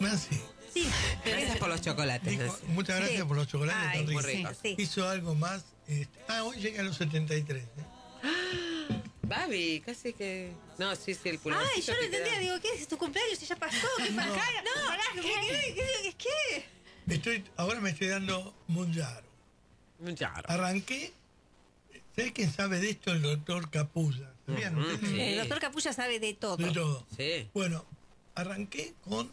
Nancy, Sí. Gracias por los chocolates. Nancy. muchas gracias Sí. por los chocolates Ay, tan muy ricos. rico. Sí. Hizo algo más. Hoy llega a los 73. Babi, casi que... No, sí, el pulgar. Ay, yo no entendía. Digo, ¿qué es tu cumpleaños? Si ya pasó. ¿Qué pasa? No, ¿qué? Ahora me estoy dando Monjaro. Claro. Arranqué. ¿Sabés quién sabe de esto? El doctor Capulla. ¿Sabían ustedes? Sí. El doctor Capulla sabe de todo. De todo. Sí. Bueno, arranqué con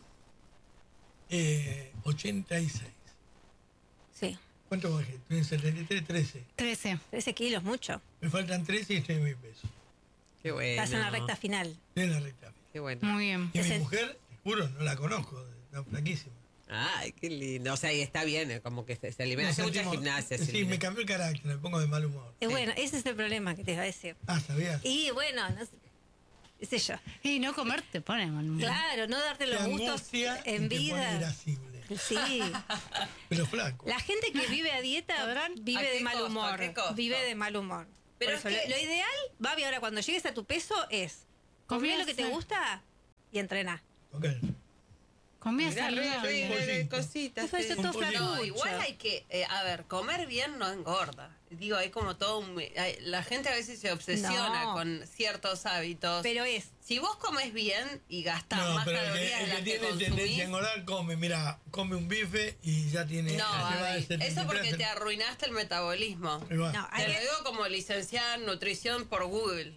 86. Sí. ¿Cuánto bajé? Estoy en 73, 13. 13 kilos, mucho. Me faltan 13 y estoy en 1000 pesos. Qué bueno. Estás en la recta final. Estoy en la recta. Qué bueno. Muy bien. Y mi Ese- mujer, te juro, no la conozco, está flaquísima. Ay, qué lindo. O sea, y está bien, como que se libera. Nos Hace mucha sentimos- gimnasia. Sí, Silvina. me cambió el carácter, me pongo de mal humor. Bueno, ese es el problema que te iba a decir. ¿Sabías? Y bueno, no sé, qué sé yo. Y no comer te pone mal humor. Claro, no darte Te los gustos angustia y en te pone vida. irascible. Sí. Pero flaco. La gente que vive a dieta ¿A vive qué de mal costo? humor. ¿A qué costo? Vive de mal humor. Pero Por eso, es que- lo ideal, Babi, ahora cuando llegues a tu peso es comer lo que te gusta y entrenar. Ok. Comida Mirá, saludable. re cositas. Eso es sí. todo Un pollito. flacucho. No, igual hay que, a ver, comer bien no engorda. Digo, hay como todo la gente a veces se obsesiona No. con ciertos hábitos. Pero es, Si vos comes bien y gastás No, más pero calorías de el las que que tiene tendencia a consumís... engordar come, mira, come un bife y ya tiene... No, se va Babi, de 73 eso porque a- te arruinaste el metabolismo. Ahí va. no, hay Te lo que- digo como licenciada en nutrición por Google.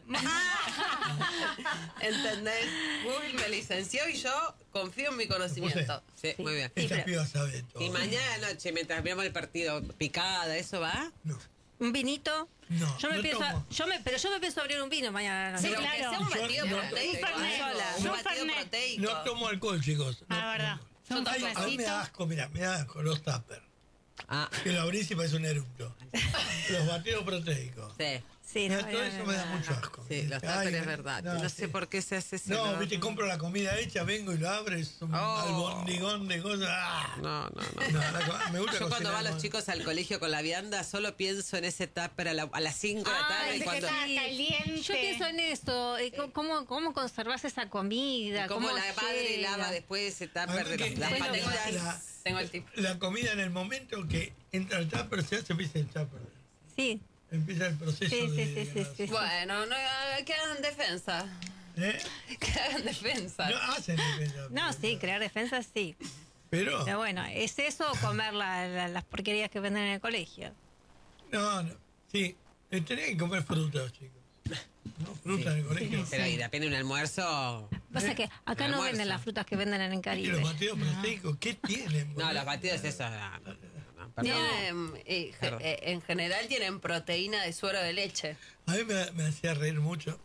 ¿Entendés? Google me licenció y yo confío en mi conocimiento. Sí, muy bien. Esta pero- piba sabe todo. Y mañana noche, mientras vemos el partido, picada, ¿eso va? No, un vinito. no, Yo me no pienso, tomo. pero yo me pienso abrir un vino mañana a la Sí, noche. Pero que claro. sea un Yo batido no- proteico. Un Fernet. algo, Un un batido Fernet. proteico. No tomo alcohol, chicos. No Ah, verdad. tomo. Son Yo Ay, tampoco. a mí me da asco, mira, me da asco los tuppers. Ah, Que lo abrís y parece un eructo. Los batidos proteicos. sí. Sí, Mira, todo eso me da mucho asco. Sí, los Ay, tuppers es verdad. No sí. sé por qué se hace eso. No, viste, compro la comida hecha, vengo y lo abro, es un albondigón de cosas. ¡Ah! No. No, me gusta Yo cuando cocinar van los más. chicos al colegio con la vianda, solo pienso en ese tupper a las 5 de la tarde. Ay, y ese cuando, que está caliente. Yo pienso en esto, cómo conservás esa comida, como cómo la madre llega. lava después ese A tupper ver, de que las la- patitas. Tengo el tip. La comida en el momento que entra el tupper, se empieza el tupper. Sí, Empieza el proceso sí, de... sí. Bueno, no, que hagan defensa. ¿Eh? Que hagan defensa. No hacen defensa. No, sí, crear defensas sí. Pero, Pero bueno, ¿es eso o comer las porquerías que venden en el colegio? no, sí. Tenía que comer frutas, chicos. ¿No? Fruta en el colegio. Pero y depende de un almuerzo. Pasa que acá no Almuerzo. venden las frutas que venden en el ¿Y los Caribe. batidos proteicos qué tienen? No, boludo? los batidos, eso. No, perdón. Tienen, en general tienen proteína de suero de leche. A mí me hacía reír mucho.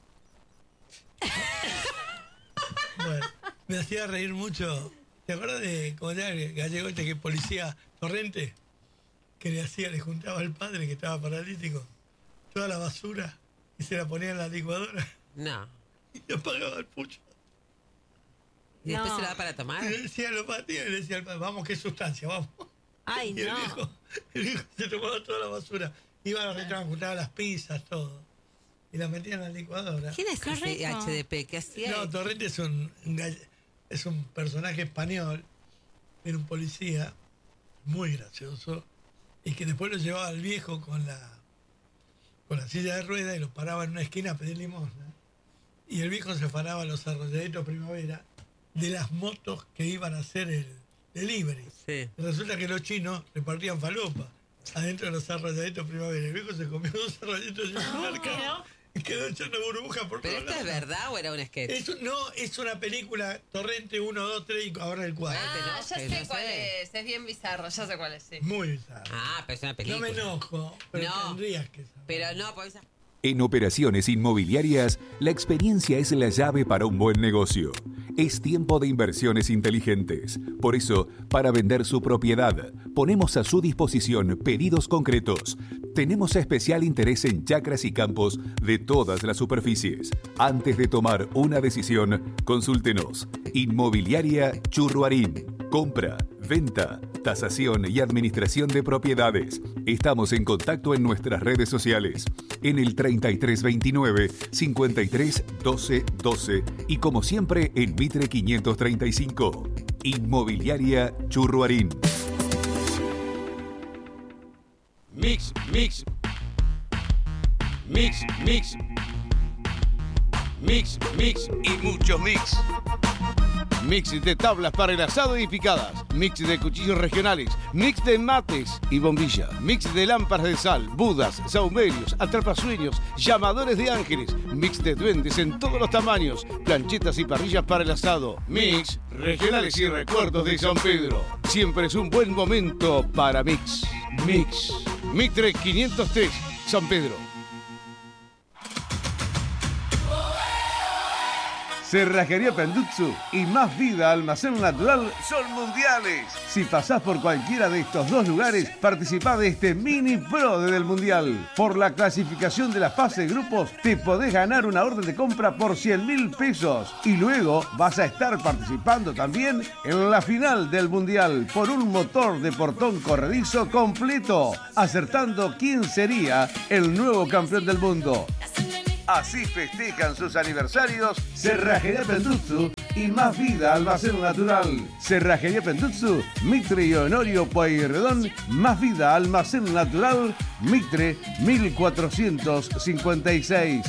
Bueno, me hacía reír mucho. ¿Te acuerdas de cómo se llama el gallego este que policía Torrente? Que le juntaba al padre que estaba paralítico toda la basura y se la ponía en la licuadora No. y le apagaba el pucho. ¿Y después No. se lo da para tomar? Y le decía, lo batía y le decía al padre, vamos, qué sustancia, vamos. Ay, Y el no. viejo se tomaba toda la basura. Iba a los restaurantes, juntaba las pizzas, todo. Y las metía en la licuadora. ¿Quién es Qué ese rico. HDP? ¿Qué hacía? No, Torrente es es un personaje español, era un policía muy gracioso y que después lo llevaba al viejo con la silla de ruedas y lo paraba en una esquina a pedir limosna. Y el viejo se paraba a los arrolladitos primavera de las motos que iban a hacer el delivery. Sí. Y resulta que los chinos repartían falopa adentro de los arrolladitos primavera. El viejo se comió 2 arrolladitos y un mercado y quedó echando burbujas por ¿Pero todos esto es lados. verdad o era un sketch? No, es una película Torrente 1, 2, 3 y ahora el 4. Ah, Ah, ya que sé no cuál sé. es bien bizarro, ya sé cuál es, sí. Muy bizarro. Ah, pero es una No película. me enojo, pero No. tendrías que saber. Pero no, pues... En operaciones inmobiliarias, la experiencia es la llave para un buen negocio. Es tiempo de inversiones inteligentes. Por eso, para vender su propiedad, ponemos a su disposición pedidos concretos. Tenemos especial interés en chacras y campos de todas las superficies. Antes de tomar una decisión, consúltenos. Inmobiliaria Churruarín. Compra, venta, tasación y administración de propiedades. Estamos en contacto en nuestras redes sociales. En el 3329 53 12 12 y como siempre en Mitre 535. Inmobiliaria Churruarín. Mix, mix. Mix, mix. Mix, mix y muchos mix. Mix de tablas para el asado y picadas. Mix de cuchillos regionales. Mix de mates y bombilla. Mix de lámparas de sal, budas, saumerios, atrapasueños, llamadores de ángeles. Mix de duendes en todos los tamaños. Planchetas y parrillas para el asado. Mix, regionales y recuerdos de San Pedro. Siempre es un buen momento para Mix. Mix. Mitre 503, San Pedro. Cerrajería Pendutsu y Más Vida Almacén Natural son mundiales. Si pasás por cualquiera de estos dos lugares, participá de este mini pro del mundial. Por la clasificación de la fase de grupos, te podés ganar una orden de compra por 100.000 pesos. Y luego vas a estar participando también en la final del mundial por un motor de portón corredizo completo, acertando quién sería el nuevo campeón del mundo. Así festejan sus aniversarios Cerrajería Pendutsu y Más Vida Almacén Natural. Cerrajería Pendutsu, Mitre y Honorio Pueyrredón. Más Vida Almacén Natural, Mitre 1456.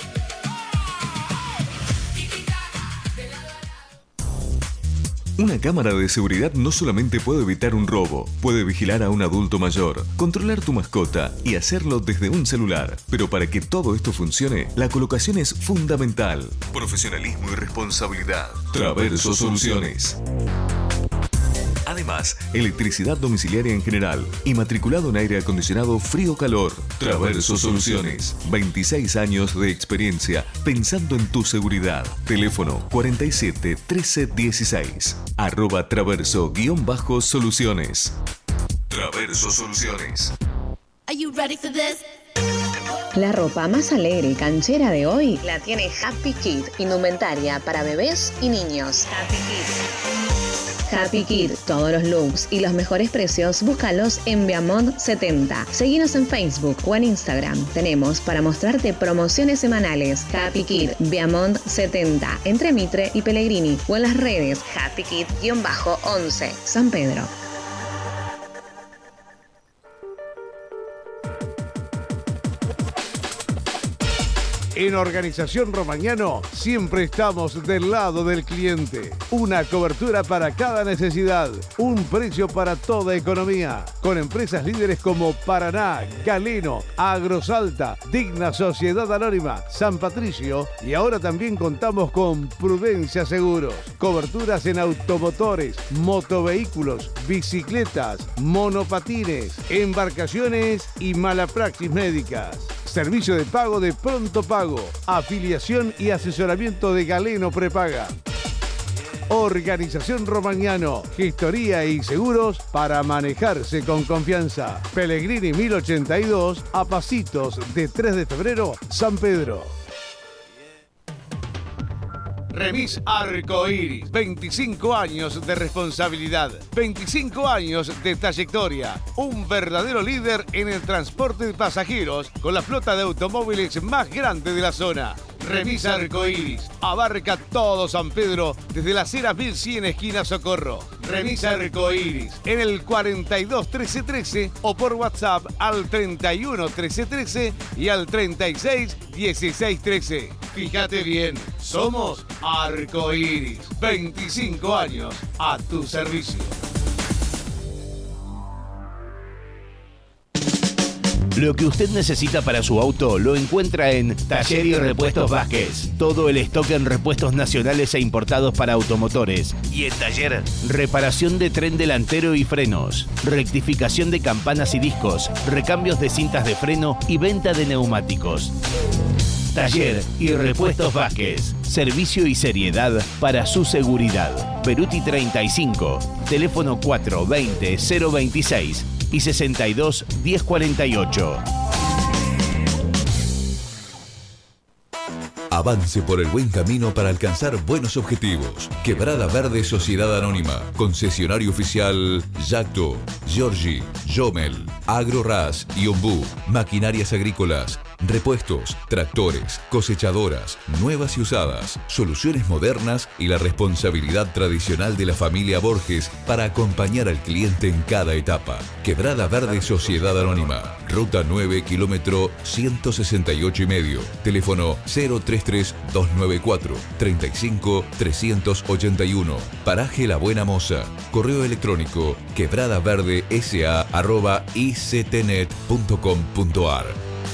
Una cámara de seguridad no solamente puede evitar un robo, puede vigilar a un adulto mayor, controlar tu mascota y hacerlo desde un celular. Pero para que todo esto funcione, la colocación es fundamental. Profesionalismo y responsabilidad. Traverso Soluciones. Además, electricidad domiciliaria en general y matriculado en aire acondicionado frío-calor. Traverso Soluciones. 26 años de experiencia pensando en tu seguridad. Teléfono 47 13 16. @traverso_soluciones. Traverso Soluciones. Are you ready for this? La ropa más alegre y canchera de hoy la tiene Happy Kid, indumentaria para bebés y niños. Happy Kid. Happy Kid, todos los looks y los mejores precios, búscalos en Viamont 70. Seguinos en Facebook o en Instagram. Tenemos para mostrarte promociones semanales. Happy Kid, Viamont 70, entre Mitre y Pellegrini, o en las redes Happy Kid-11, San Pedro. En Organización Romagnano siempre estamos del lado del cliente. Una cobertura para cada necesidad, un precio para toda economía. Con empresas líderes como Paraná, Galeno, Agrosalta, Digna Sociedad Anónima, San Patricio, y ahora también contamos con Prudencia Seguros. Coberturas en automotores, motovehículos, bicicletas, monopatines, embarcaciones y malapraxis médicas. Servicio de pago de Pronto Pago, afiliación y asesoramiento de Galeno Prepaga. Organización Romagnano, gestoría y seguros para manejarse con confianza. Pellegrini 1082, a pasitos de 3 de febrero, San Pedro. Remis Arcoiris, 25 años de responsabilidad, 25 años de trayectoria, un verdadero líder en el transporte de pasajeros con la flota de automóviles más grande de la zona. Remis Arcoiris, abarca todo San Pedro desde las Heras 1100 esquina Socorro. Remis Arcoiris, en el 42 13 13 o por WhatsApp al 31 13 13 y al 36 16 13. Fíjate bien, somos Arcoiris, 25 años a tu servicio. Lo que usted necesita para su auto lo encuentra en Taller y Repuestos Vázquez. Todo el stock en repuestos nacionales e importados para automotores. Y en Taller, reparación de tren delantero y frenos, rectificación de campanas y discos, recambios de cintas de freno y venta de neumáticos. Taller y Repuestos Vázquez. Servicio y seriedad para su seguridad. Beruti 35, teléfono 420-026 y 62-1048. Avance por el buen camino para alcanzar buenos objetivos. Quebrada Verde Sociedad Anónima. Concesionario oficial Yacto, Giorgi, Jomel, AgroRas y Ombú. Maquinarias agrícolas. Repuestos, tractores, cosechadoras, nuevas y usadas, soluciones modernas y la responsabilidad tradicional de la familia Borges para acompañar al cliente en cada etapa. Quebrada Verde Sociedad Anónima, Ruta 9, kilómetro 168,5. Teléfono 033-294-35-381. Paraje La Buena Moza. Correo electrónico quebradaverdesa@ictnet.com.ar.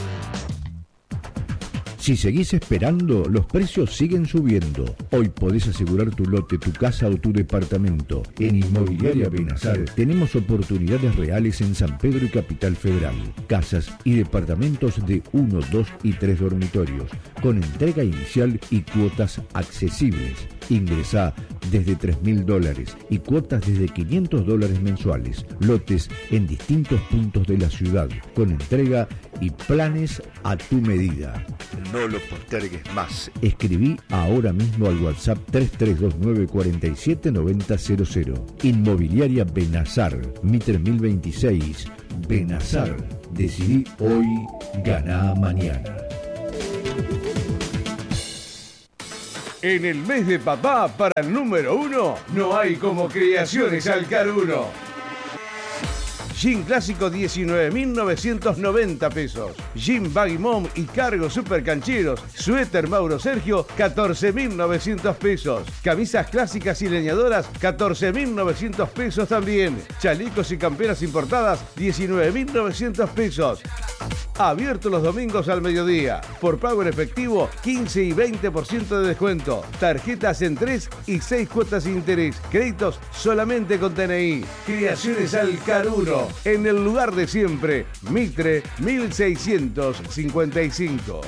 Si seguís esperando, los precios siguen subiendo. Hoy podés asegurar tu lote, tu casa o tu departamento. En Inmobiliaria Benazar tenemos oportunidades reales en San Pedro y Capital Federal. Casas y departamentos de 1, 2 y 3 dormitorios, con entrega inicial y cuotas accesibles. Ingresá desde $3.000 y cuotas desde $500 mensuales. Lotes en distintos puntos de la ciudad, con entrega y planes a tu medida. No lo postergues más. Escribí ahora mismo al WhatsApp 3329 47 90 00. Inmobiliaria Benazar, Mitre 1026. Benazar. Decidí hoy, ganá mañana. En el mes de papá, para el número 1, no hay como Creaciones Alcaruno. Jean clásico 19.990 pesos. Jean Baggy Mom y cargos super cancheros. Suéter Mauro Sergio 14.900 pesos. Camisas clásicas y leñadoras 14.900 pesos también. Chalecos y camperas importadas 19.900 pesos. Abierto los domingos al mediodía. Por pago en efectivo, 15 y 20% de descuento. Tarjetas en 3 y 6 cuotas sin interés. Créditos solamente con DNI. Creaciones Alcaruno. En el lugar de siempre. Mitre 1655.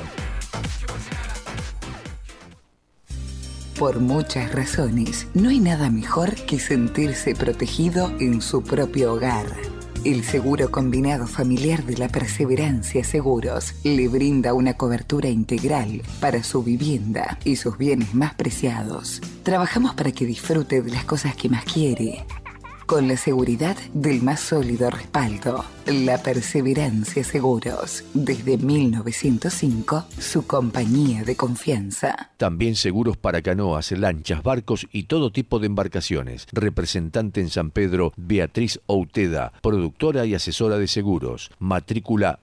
Por muchas razones, no hay nada mejor que sentirse protegido en su propio hogar. El seguro combinado familiar de la Perseverancia Seguros le brinda una cobertura integral para su vivienda y sus bienes más preciados. Trabajamos para que disfrute de las cosas que más quiere, con la seguridad del más sólido respaldo. La Perseverancia Seguros, desde 1905, su compañía de confianza. También seguros para canoas, lanchas, barcos y todo tipo de embarcaciones. Representante en San Pedro, Beatriz Outeda, productora y asesora de seguros. Matrícula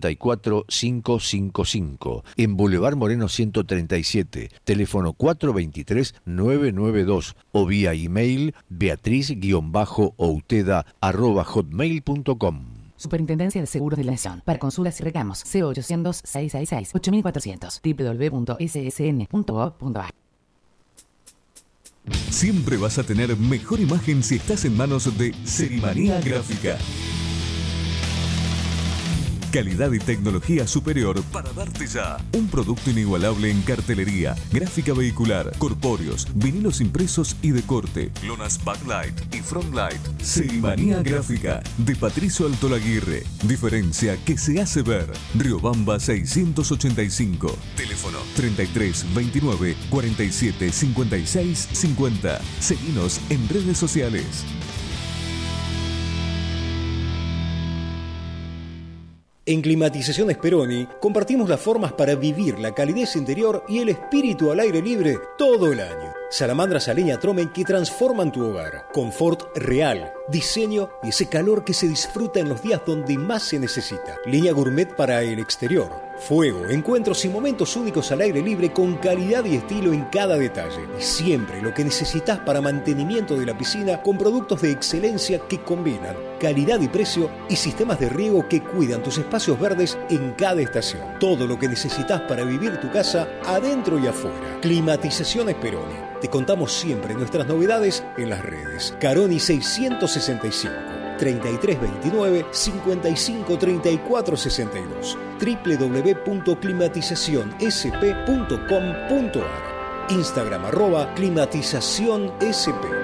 84555. En Boulevard Moreno 137. Teléfono 423-992 o vía email beatriz-outeda@hotmail.com. Superintendencia de Seguros de la Nación. Para consultas y reclamos, 0800-666-8400, www.ssn.gov.ar. Siempre vas a tener mejor imagen si estás en manos de Serimanía Gráfica. Calidad y tecnología superior para darte ya. Un producto inigualable en cartelería, gráfica vehicular, corpóreos, vinilos impresos y de corte, lonas backlight y frontlight. Serimanía Gráfica de Patricio Altolaguirre. Diferencia que se hace ver. Riobamba 685. Teléfono 33 29 47 56 50. Seguinos en redes sociales. En Climatizaciones Peroni compartimos las formas para vivir la calidez interior y el espíritu al aire libre todo el año. Salamandras a leña Tromen que transforman tu hogar. Confort real, diseño y ese calor que se disfruta en los días donde más se necesita. Línea gourmet para el exterior. Fuego, encuentros y momentos únicos al aire libre con calidad y estilo en cada detalle. Y siempre lo que necesitas para mantenimiento de la piscina con productos de excelencia que combinan calidad y precio y sistemas de riego que cuidan tus espacios verdes en cada estación. Todo lo que necesitas para vivir tu casa adentro y afuera. Climatizaciones Peroni. Te contamos siempre nuestras novedades en las redes. Caroni 665. 3329 55 34 62 www.climatizacionsp.com.ar Instagram @climatizacionsp.